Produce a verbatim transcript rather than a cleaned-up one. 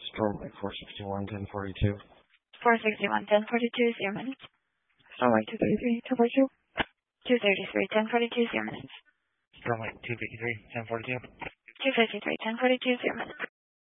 Starlight four sixty-one, ten forty-two. four sixty-one, ten forty-two, zero minutes. Starlight two thirty-three, ten forty-two. two thirty-three, ten forty-two, zero minutes. Starlight two fifty-three, ten forty-two. two fifty-three, ten forty-two, zero minutes.